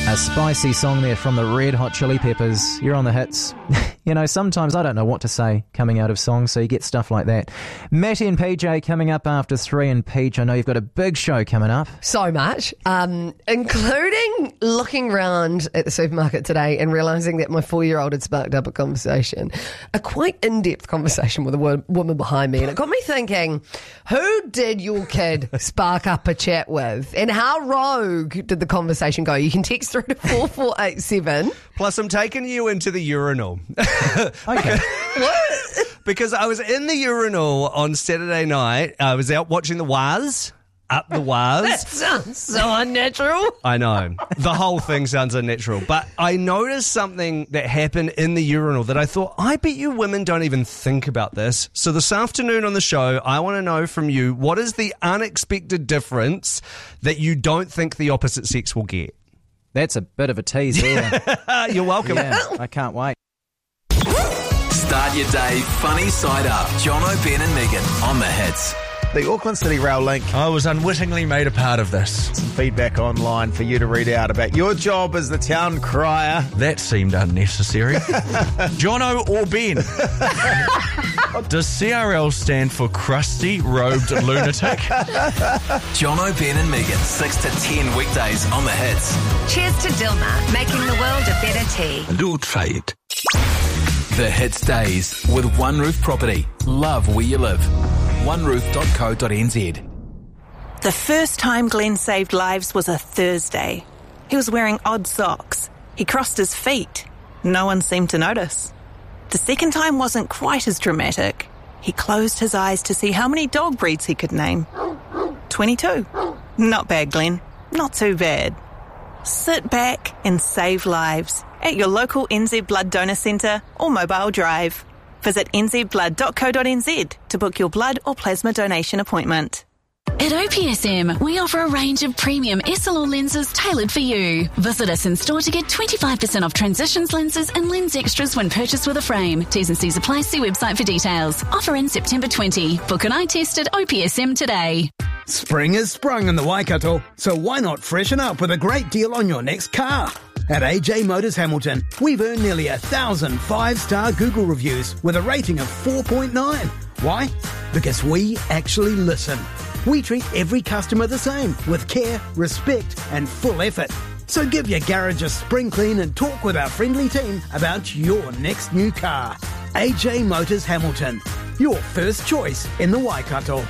A spicy song there from the Red Hot Chili Peppers. You're on the hits. You know, sometimes I don't know what to say coming out of songs, so you get stuff like that. Matty and PJ coming up after 3. And Peach, I know you've got a big show coming up. So much, including looking around at the supermarket today and realising that my 4-year-old had sparked up a conversation, a quite in-depth conversation with a woman behind me. And it got me thinking, who did your kid spark up a chat with? And how rogue did the conversation go? You can text through to 4487. Plus, I'm taking you into the urinal. Okay. What? Because I was in the urinal on Saturday night. I was out watching the Waz. Up the Waz. That sounds so unnatural. I know. The whole thing sounds unnatural. But I noticed something that happened in the urinal that I thought, I bet you women don't even think about this. So this afternoon on the show, I want to know from you, what is the unexpected difference that you don't think the opposite sex will get? That's a bit of a tease there. You're welcome. Yeah, I can't wait. Start your day funny side up. Jono, Ben and Megan on the hits. The Auckland City Rail Link. I was unwittingly made a part of this. Some feedback online for you to read out about your job as the town crier. That seemed unnecessary. Jono or Ben? Does CRL stand for Crusty Robed Lunatic? Jono, Ben and Megan, 6 to 10 weekdays on the hits. Cheers to Dilmah, making the world a better tea. Do try it. The Hits Days with One Roof Property. Love where you live. oneroof.co.nz. The first time Glenn saved lives was a Thursday. He was wearing odd socks. He crossed his feet. No one seemed to notice. The second time wasn't quite as dramatic. He closed his eyes to see how many dog breeds he could name. 22. Not bad, Glenn. Not too bad. Sit back and save lives at your local NZ Blood Donor Centre or Mobile Drive. Visit nzblood.co.nz to book your blood or plasma donation appointment. At OPSM, we offer a range of premium SLR lenses tailored for you. Visit us in store to get 25% off Transitions lenses and lens extras when purchased with a frame. T's and C's apply. See website for details. Offer in September 20. Book an eye test at OPSM today. Spring has sprung in the Waikato, so why not freshen up with a great deal on your next car? At AJ Motors Hamilton, we've earned nearly 1,000 5-star Google reviews with a rating of 4.9. Why? Because we actually listen. We treat every customer the same, with care, respect and full effort. So give your garage a spring clean and talk with our friendly team about your next new car. AJ Motors Hamilton, your first choice in the Waikato.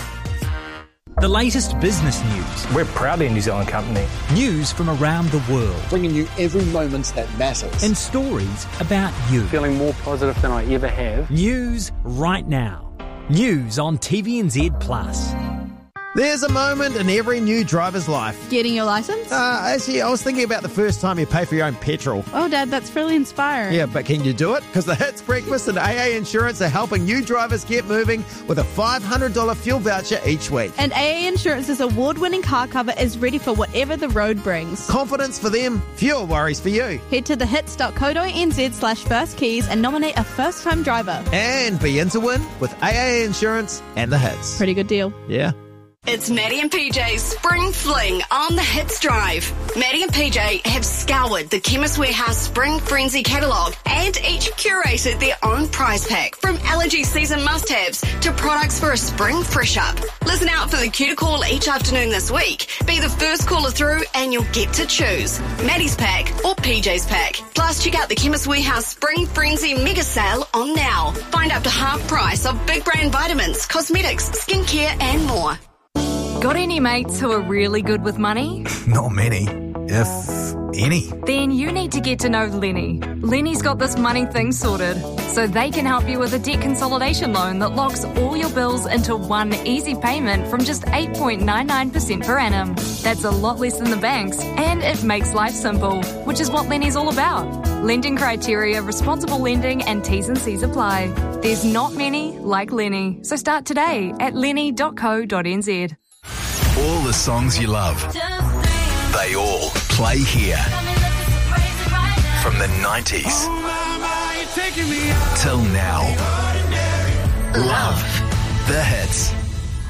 The latest business news. We're proudly a New Zealand company. News from around the world. Bringing you every moment that matters. And stories about you. Feeling more positive than I ever have. News right now. News on TVNZ Plus. There's a moment in every new driver's life. Getting your license? Actually, I was thinking about the first time you pay for your own petrol. Oh, Dad, that's really inspiring. Yeah, but can you do it? Because the Hits Breakfast and AA Insurance are helping you drivers get moving with a $500 fuel voucher each week. And AA Insurance's award-winning car cover is ready for whatever the road brings. Confidence for them, fewer worries for you. Head to thehits.co.nz/first-keys and nominate a first-time driver. And be in to win with AA Insurance and the Hits. Pretty good deal. Yeah. It's Maddie and PJ's Spring Fling on the Hits Drive. Maddie and PJ have scoured the Chemist Warehouse Spring Frenzy catalogue and each curated their own prize pack, from allergy season must-haves to products for a spring fresh-up. Listen out for the cue to call each afternoon this week. Be the first caller through and you'll get to choose Maddie's pack or PJ's pack. Plus, check out the Chemist Warehouse Spring Frenzy mega sale on now. Find up to half price of big brand vitamins, cosmetics, skincare and more. Got any mates who are really good with money? Not many, if any. Then you need to get to know Lenny. Lenny's got this money thing sorted, so they can help you with a debt consolidation loan that locks all your bills into one easy payment from just 8.99% per annum. That's a lot less than the banks, and it makes life simple, which is what Lenny's all about. Lending criteria, responsible lending, and T's and C's apply. There's not many like Lenny, so start today at lenny.co.nz. All the songs you love, they all play here. From the 90s till now. Love the hits.